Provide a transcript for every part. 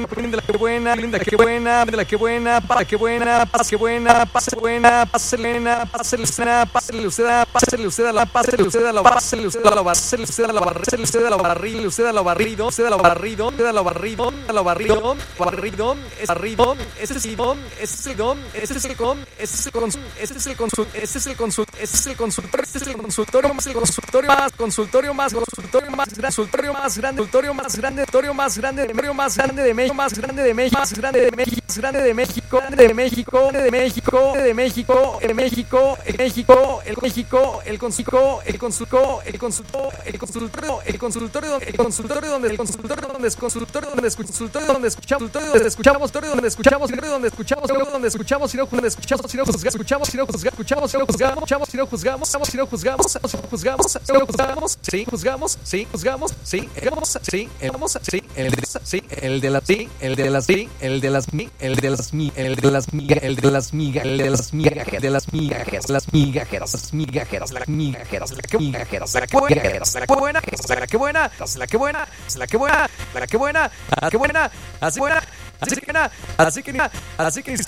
de la que buena, linda que buena, de la que buena, para que buena, pase buena, pase buena, pase lena, pase lucena, pase luceda, pase luceda la pase luceda la pase luceda la pase luceda la barre, luceda la barril, luceda la barrido, luceda la barrido, luceda la barrido, la barrido, barrido, es barrido, ese es el don, ese es el don, ese es el con, ese es el consul, ese es el consul, ese es el consul, ese es el consultor, ese es el consultorio más el consultorio más consultorio más consultorio más grande, consultorio más grande, consultorio más grande, consultorio más grande, medio más grande de México, más grande de México, más grande de México, más grande de México, de México, de México, de México, de México, el México, el México, el consulco, el consulco, el consulto, el consultorio, el consultorio, el consultorio donde el consultorio donde es consultorio donde es consultorio donde escuchamos, donde escuchamos, donde escuchamos, donde escuchamos, donde escuchamos, si no donde escuchamos, si no juzgamos, si no juzgamos, si no juzgamos, si no juzgamos, si no juzgamos, si no juzgamos, si no juzgamos, sí, juzgamos, sí, juzgamos, sí, vamos, sí, vamos, sí, el de la sí, el de las sí, el de las mi, el de las mi, el de las migas, el de las migas, el de las migas, de las migajeras, las migajeras, las migajeras, las migajeras, la que migajeras, la que buena, la que buena, la que buena, la que buena, la que buena, la que buena, así buena, así que nada, así que nada, así que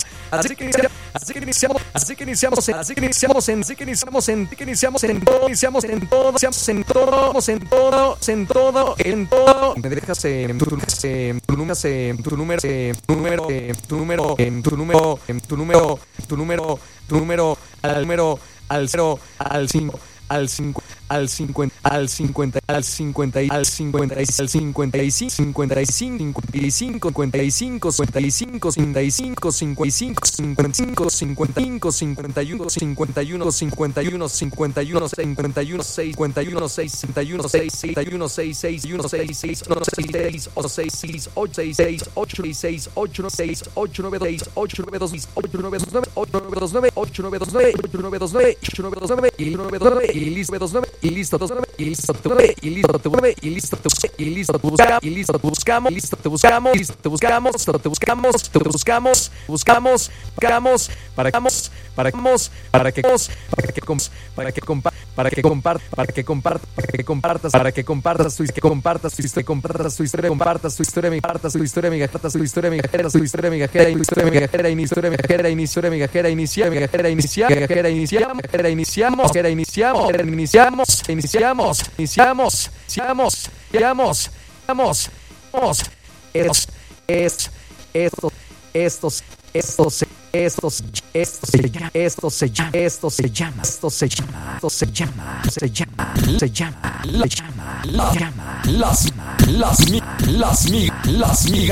iniciamos, así que iniciamos, así que iniciamos en, así que iniciamos en, así que iniciamos en todo, iniciamos en todo, iniciamos en todo, en todo, en todo, en todo. Me dejas tu número, tu número, tu número, tu número, tu número, tu número, tu número, tu número, al número, al 0, al 5, al 5, al 50, al 50, al 50, al 50, al 55, 55, 55, 55, 55, 55, 55, 55, 55, 51, 51, 51, 51, 51, 6, 51, 6, 61, 6, 61, 6, 6, 1, 6, 6, 1, 6, 6, 8, 6, 6, 8, 6, 6, 8, 6, 8, 6, 8, 9, 6, 8, 9, 2, 8, 9, 2, 9, 8, 9, 2, 9, 8, 9, 2, 9, 8, 9, 2, 9, 8, 9, 2, 9, y 9, 2, 9, y listo, 2, 9, y listo, 2, 9, y listo, 9, y listo, 9, y listo, y listo, buscamos, y listo, buscamos, y listo, te buscamos, listo, te buscamos, te buscamos, te buscamos, buscamos, buscamos, para que para que para que para que compartas, para que compartas, para que compartas, para que compartas tu historia, compartas tu historia, compartas tu historia, compartas tu historia, compartas tu historia, migajera, tu historia, migajera, tu historia, migajera, tu historia, migajera, historia, migajera, inicia, migajera, inicia, migajera, inicia, migajera, iniciamos, migajera, iniciamos, migajera, iniciamos, iniciamos, iniciamos, iniciamos, iniciamos, iniciamos, iniciamos, estos, las